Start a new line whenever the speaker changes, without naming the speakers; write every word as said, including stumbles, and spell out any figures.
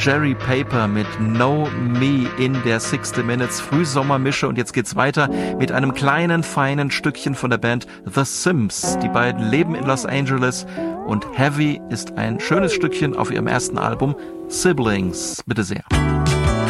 Jerry Paper mit Know Me in der sixty Minutes Frühsommermische. Und jetzt geht's weiter mit einem kleinen, feinen Stückchen von der Band The Sims. Die beiden leben in Los Angeles und Heavy ist ein schönes Stückchen auf ihrem ersten Album Siblings. Bitte sehr.